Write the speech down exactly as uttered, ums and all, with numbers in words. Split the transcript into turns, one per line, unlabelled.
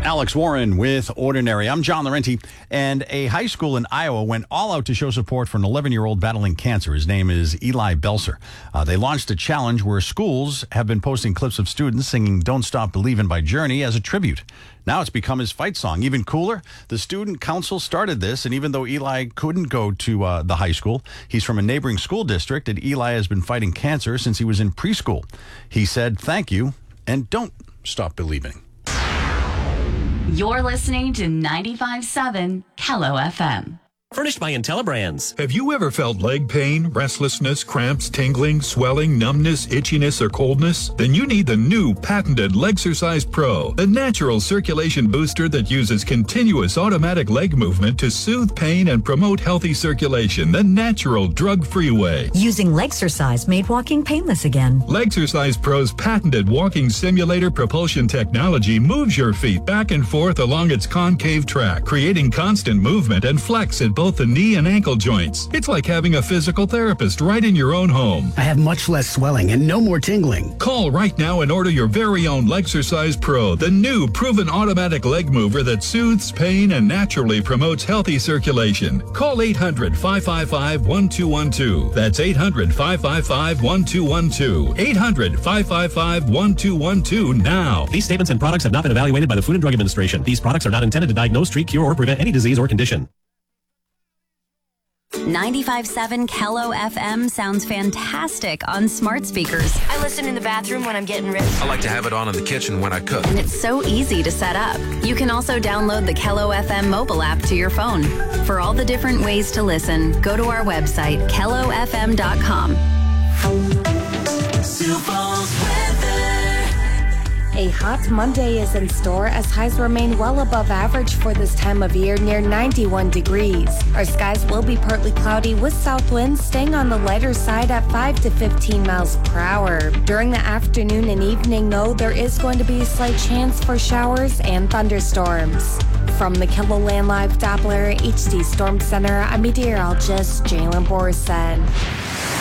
Alex Warren with Ordinary. I'm John Laurenti, and a high school in Iowa went all out to show support for an eleven-year-old battling cancer. His name is Eli Belser. Uh, they launched a challenge where schools have been posting clips of students singing Don't Stop Believin' by Journey as a tribute. Now it's become his fight song. Even cooler, the student council started this, and even though Eli couldn't go to uh, the high school, he's from a neighboring school district, and Eli has been fighting cancer since he was in preschool. He said, "Thank you, and don't stop believing."
You're listening to ninety-five point seven K L O F M.
Furnished by IntelliBrands.
Have you ever felt leg pain, restlessness, cramps, tingling, swelling, numbness, itchiness, or coldness? Then you need the new patented Legsercise Pro, a natural circulation booster that uses continuous automatic leg movement to soothe pain and promote healthy circulation the natural, drug-free way.
Using Legsercise made walking painless again.
Legsercise Pro's patented walking simulator propulsion technology moves your feet back and forth along its concave track, creating constant movement and flex at both the knee and ankle joints. It's like having a physical therapist right in your own home.
I have much less swelling and no more tingling.
Call right now and order your very own Legsercise Pro, the new proven automatic leg mover that soothes pain and naturally promotes healthy circulation. Call eight hundred, five five five, one two one two. That's eight hundred, five five five, one two one two. eight hundred, five five five, one two one two now.
These statements and products have not been evaluated by the Food and Drug Administration. These products are not intended to diagnose, treat, cure, or prevent any disease or condition.
ninety-five point seven K L O F M sounds fantastic on smart speakers.
I listen in the bathroom when I'm getting ready.
I like to have it on in the kitchen when I cook.
And it's so easy to set up. You can also download the K L O F M mobile app to your phone. For all the different ways to listen, go to our website, K L O F M dot com.
A hot Monday is in store as highs remain well above average for this time of year, near ninety-one degrees. Our skies will be partly cloudy with south winds staying on the lighter side at five to fifteen miles per hour. During the afternoon and evening, though, there is going to be a slight chance for showers and thunderstorms. From the KELOLAND Live Doppler H D Storm Center, I'm meteorologist Jalen Borson.